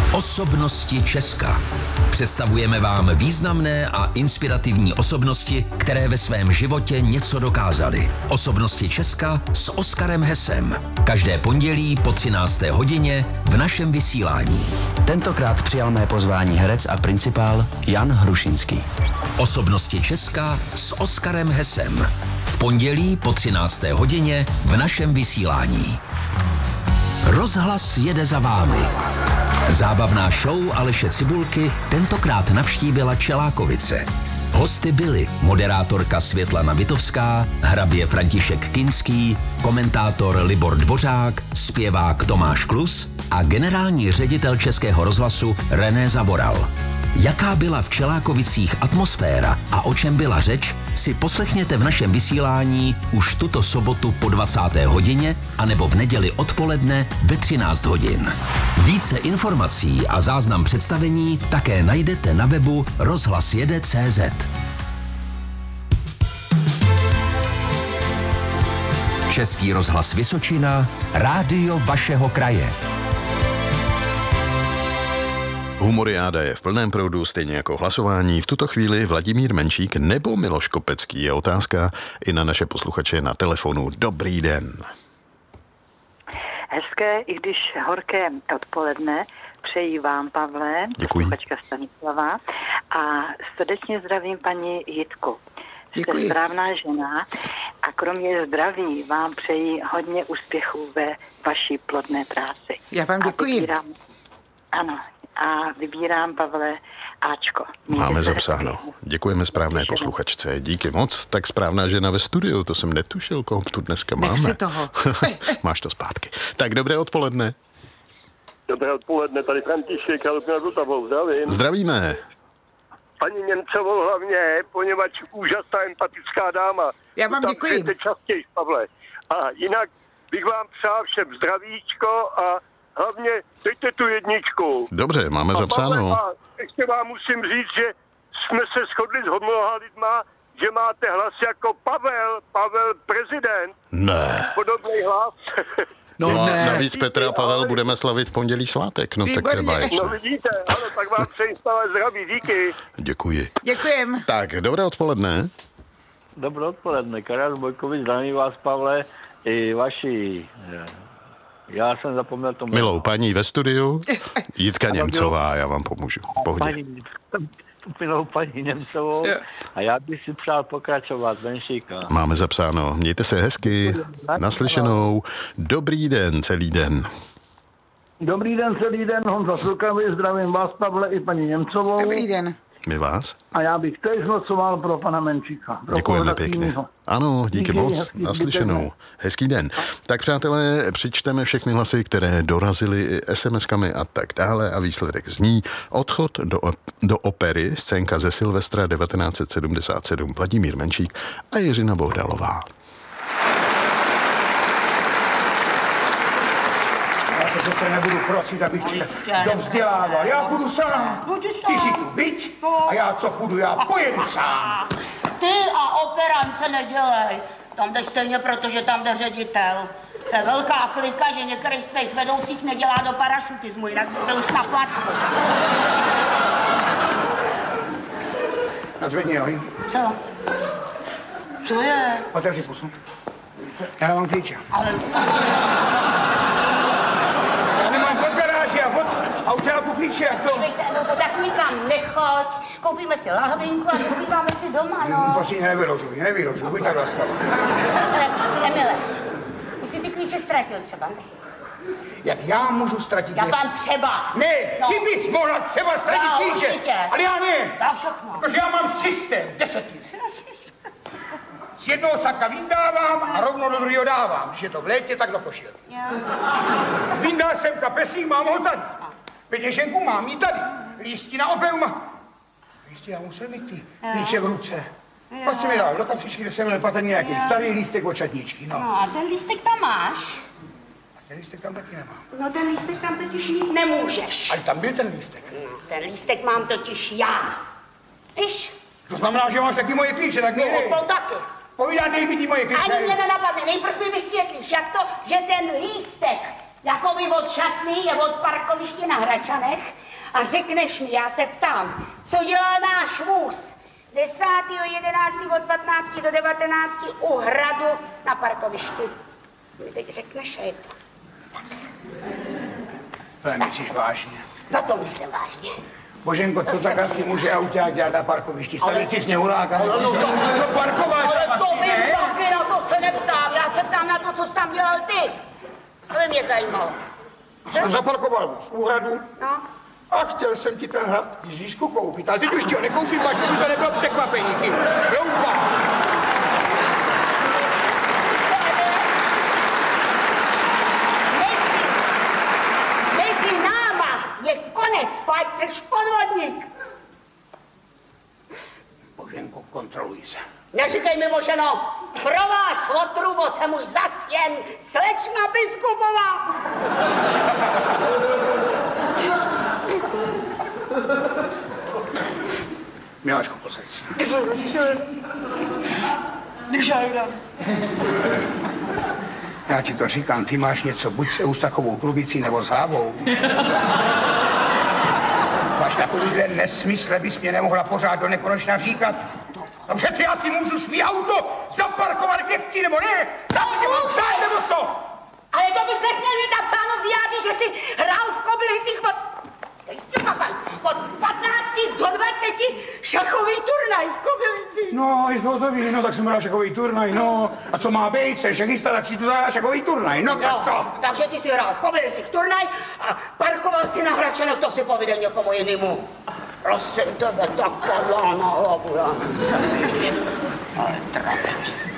Osobnosti Česka. Představujeme vám významné a inspirativní osobnosti, které ve svém životě něco dokázaly. Osobnosti Česka s Oskarem Hesem. Každé pondělí po 13. hodině v našem vysílání. Tentokrát přijal mé pozvání herec a principál Jan Hrušinský. Osobnosti Česka s Oskarem Hesem. V pondělí po 13. hodině v našem vysílání. Rozhlas jede za vámi. Zábavná show Aleše Cibulky tentokrát navštívila Čelákovice. Hosty byli moderátorka Světlana Vitovská, hrabě František Kinský, komentátor Libor Dvořák, zpěvák Tomáš Klus a generální ředitel Českého rozhlasu René Zavoral. Jaká byla v Čelákovicích atmosféra a o čem byla řeč, si poslechněte v našem vysílání už tuto sobotu po 20. hodině anebo v neděli odpoledne ve 13 hodin. Více informací a záznam představení také najdete na webu rozhlasjede.cz. Český rozhlas Vysočina, rádio vašeho kraje. Humoriáda je v plném proudu, stejně jako hlasování. V tuto chvíli Vladimír Menšík nebo Miloš Kopecký je otázka i na naše posluchače na telefonu. Dobrý den. Hezké, i když horké odpoledne, přeji vám, Pavle, posluchačka Stanislava, a srdečně zdravím paní Jitku. Jste správná žena a kromě zdraví vám přeji hodně úspěchů ve vaší plodné práci. Já vám děkuji. A vybírám, Pavle, Ačko. Máme zapsáno. Děkujeme správné posluchačce. Díky moc. Tak správná žena ve studiu, to jsem netušil, koho tu dneska máme. Nech si toho. Máš to zpátky. Tak dobré odpoledne. Dobré odpoledne, tady František, Halupina Vltavou, zdravím. Zdravíme. Paní Němcovou hlavně, poněvadž úžasná empatická dáma. Já vám děkuji. Častěji, Pavle. A jinak bych vám přál všem zdravíčko a hlavně dejte tu jedničku. Dobře, máme zapsáno. A ještě vám musím říct, že jsme se shodli s mnoha lidma, že máte hlas jako Pavel prezident. Ne. Podobný hlas. No a navíc Petr a Pavel budeme slavit v pondělí svátek. No tak to báječné. No vidíte, ano, tak vám přeji stále zdraví, díky. Děkuji. Děkujem. Tak, dobré odpoledne. Dobré odpoledne, Karel Bojkovič, zdravím vás, Pavle, i vaši... Já jsem zapomněl to jméno. Milou paní ve studiu, Jitka Němcová, já vám pomůžu. Pohodě. Milou paní Němcovou a já bych si přál pokračovat, Benšíka. Máme zapsáno. Mějte se hezky, naslyšenou. Dobrý den, celý den. Dobrý den, celý den, Honza Sulkavý, zdravím vás, Pavle, i paní Němcovou. Dobrý den. My vás. A já bych též hlasoval pro pana Menčíka. Děkujeme pěkně. Ano, díky moc, naslyšenou. Hezký den. Tak přátelé, přečteme všechny hlasy, které dorazily SMS-kami a tak dále a výsledek zní Odchod do opery, scénka ze Silvestra 1977, Vladimír Menšík a Jiřina Bohdalová. Já se přece nebudu prosit, abych tě dovzdělával. Já půjdu sám. Ty si tu byť a já co půjdu, já pojedu sám. Ty a operance nedělej. Tam jdeš stejně, protože tam jde ředitel. To je velká klika, že některý z tvých vedoucích nedělá do parašutismu, jinak byste už na placku. Nazvedni nohy. Co? Co je? Otevři pusu. Já mám klíče. Ale... Já nemám od garáže a od autáku klíče, jak to... No to tak nikam nechoď. Koupíme si lahvinku a dospíváme si doma, no. Prosím, nevyrožuj, buď tak laskavá. Emile, ty jsi ty klíče ztratil třeba, ne? Jak já můžu ztratit Já něco? tam třeba. Ne, ty bys mohla třeba ztratit klíče, určitě. ale já ne. Já všechno. Protože já mám systém, 10 let. Z jednoho saka vyndávám a rovnou do druhého dávám. Když je to v létě, tak do košile. Vyndal jsem kapesík, mám ho tady. Peněženku mám ji tady. Lístky na operu mám. Lístky, já musel mít ty klíče v ruce. Proč si mi dal do kapsičky, kde jsem nepatrný nějaký starý lístek od čatničky, no. No a ten lístek tam máš? A ten lístek tam taky nemám. No ten lístek tam totiž mít nemůžeš. Ale tam byl ten lístek. Ten lístek mám totiž já. Víš? To znamená, že máš taky moje klíče, tak nejde. No to taky. Povídá, dej mi ty moje klíče. Ani mě nenapadne. Nejprv mi vysvětlíš, jak to, že ten lístek Jakoby od šatny je od parkoviště na Hračanech a řekneš mi, já se ptám, co dělal náš vůz 10.11. od 15 do 19 u hradu na parkovišti. Mi teď řekneš, a je to tak. To nemyslíš vážně? No to myslím vážně. Boženko, co tak asi může auták dělat na parkovišti? Stavit si sněhuláka? No parkovat ale tam to asi, vím ne? taky, na to se neptám. Já se ptám na to, co jsi tam dělal ty. To by mě zajímalo. Jsem zaparkoval z úhradu. No. A chtěl jsem ti ten hrad Ježíšku koupit, ale teď už ti ho nekoupím, až to nebylo překvapení, ty hloupá. Mezi náma je konec, pojď seš podvodník. Boženko, kontroluj se. Neříkej mi, Boženo, pro vás otrubo jsem už zas jen slečna Biskupová. Miláčku, posaď se. Já ti to říkám, ty máš něco, buď s Eustachovou trubicí nebo s hlavou. Máš takovýhle nesmysl, bys mě nemohla pořád do nekonečna říkat. No přeci já si můžu svý auto zaparkovat kde chci, nebo ne? Já si tě budu přát, nebo co? Ale to bys nesměl mít napsáno v diáři, že jsi hrál v Kobylisích od 15 do 20 šachový turnaj v Kobylisích. No, je to ví, no tak jsem hrál šachový turnaj, no. A co má být, se šachista, tak si tu zahrál šachový turnaj, no tak co? Takže ty si hrál v Kobylisích turnaj a parkoval si na Hračanech, to si pověděl někomu jinému. Prosím tebe, tak padla na hlavu, já nejsem. Ale trapný.